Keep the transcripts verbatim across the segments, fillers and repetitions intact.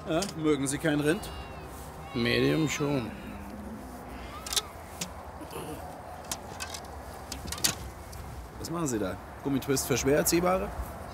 Ja, mögen Sie kein Rind? Medium schon. Was machen Sie da? Gummitwist für schwer Erziehbare?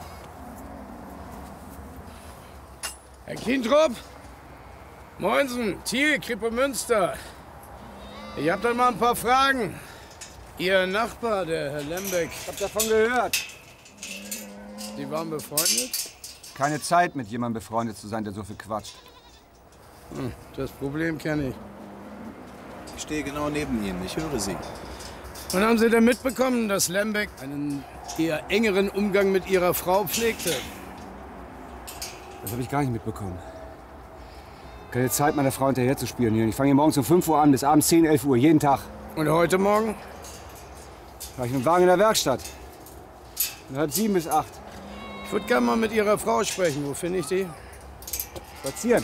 Herr Kintrup? Moinsen, Thiel, Krippe Münster. Ich hab da mal ein paar Fragen. Ihr Nachbar, der Herr Lembeck. Ich hab davon gehört. Sie waren befreundet? Keine Zeit, mit jemandem befreundet zu sein, der so viel quatscht. Hm, das Problem kenne ich. Ich stehe genau neben Ihnen, ich höre Sie. Und haben Sie denn mitbekommen, dass Lembeck einen eher engeren Umgang mit Ihrer Frau pflegte? Das habe ich gar nicht mitbekommen. Keine Zeit, meiner Frau hinterher zu spionieren. Ich fange hier morgens um fünf Uhr an, bis abends zehn, elf Uhr, jeden Tag. Und heute Morgen? War ich mit dem Wagen in der Werkstatt. Von halb sieben bis acht. Ich würde gerne mal mit Ihrer Frau sprechen. Wo finde ich die? Spazieren.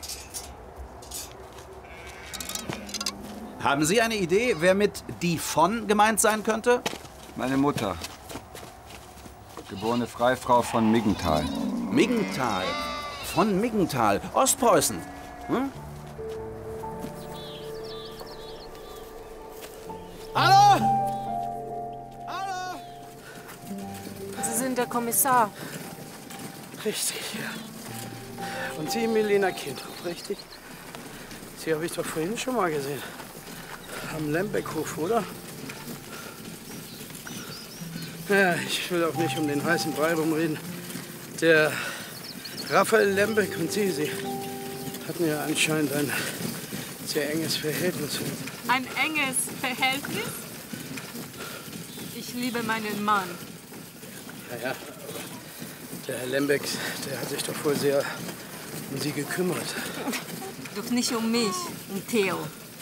Haben Sie eine Idee, wer mit die von gemeint sein könnte? Meine Mutter. Geborene Freifrau von Miggenthal. Miggenthal. Von Miggenthal. Ostpreußen. Hm? Hallo? Hallo? Sie sind der Kommissar. Richtig, ja. Und Sie, Melina Kintrup, richtig? Sie habe ich doch vorhin schon mal gesehen. Am Lembeckhof, oder? Ja, ich will auch nicht um den heißen Brei rumreden. Der Raphael Lembeck und Sie, Sie hatten ja anscheinend ein sehr enges Verhältnis. Ein enges Verhältnis? Ich liebe meinen Mann. Ja, ja, aber der Herr Lembeck, der hat sich doch wohl sehr um Sie gekümmert. Doch nicht um mich, um Theo.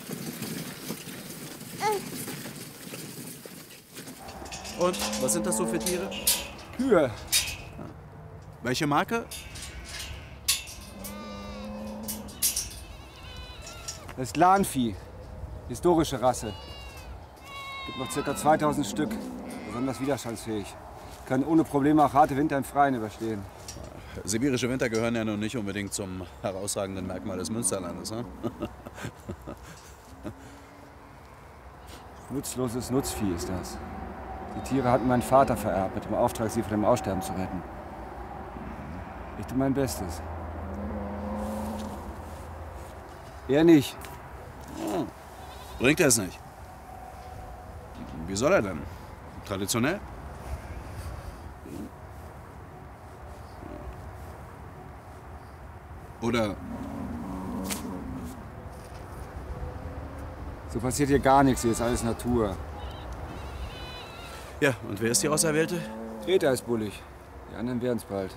Und, was sind das so für Tiere? Kühe. Welche Marke? Das ist Lanvieh. Historische Rasse. Gibt noch ca. zweitausend Stück. Besonders widerstandsfähig. Können ohne Probleme auch harte Winter im Freien überstehen. Sibirische Winter gehören ja nun nicht unbedingt zum herausragenden Merkmal des Münsterlandes, ne? Nutzloses Nutzvieh ist das. Die Tiere hatten mein Vater vererbt, mit dem Auftrag, sie vor dem Aussterben zu retten. Ich tue mein Bestes. Er nicht. Oh. Bringt er es nicht? Wie soll er denn? Traditionell? Oder So passiert hier gar nichts, hier ist alles Natur. ja, und wer ist die Auserwählte? Greta ist bullig. Die anderen werden's bald.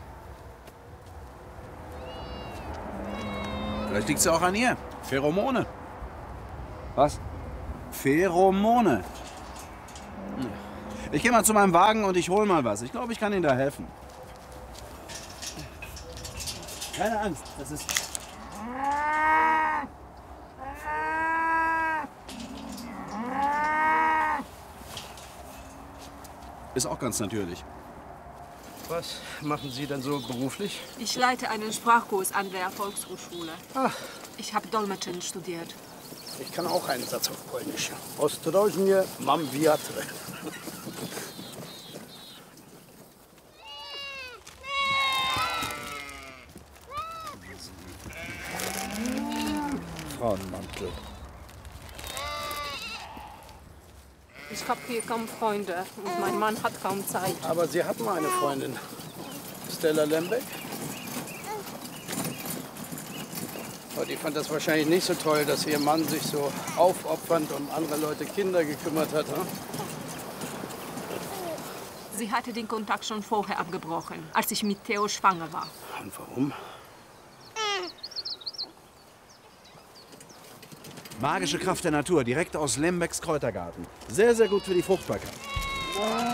Vielleicht liegt es ja auch an ihr. Pheromone. Was? Pheromone. Ich gehe mal zu meinem Wagen und ich hole mal was. Ich glaube, ich kann Ihnen da helfen. Keine Angst, das ist... Ist auch ganz natürlich. Was machen Sie denn so beruflich? Ich leite einen Sprachkurs an der Volkshochschule. Ach, Ich habe Dolmetschen studiert. ich kann auch einen Satz auf Polnisch. Ostrożnie mam wiatr. Frauenmantel. Ich habe hier kaum Freunde und mein Mann hat kaum Zeit. Aber Sie hatten mal eine Freundin. Stella Lembeck? Aber die fand das wahrscheinlich nicht so toll, dass ihr Mann sich so aufopfernd um andere Leute Kinder gekümmert hat. Hm? Sie hatte den Kontakt schon vorher abgebrochen, als ich mit Theo schwanger war. Und warum? Magische Kraft der Natur, direkt aus Lembecks Kräutergarten. Sehr, sehr gut für die Fruchtbarkeit.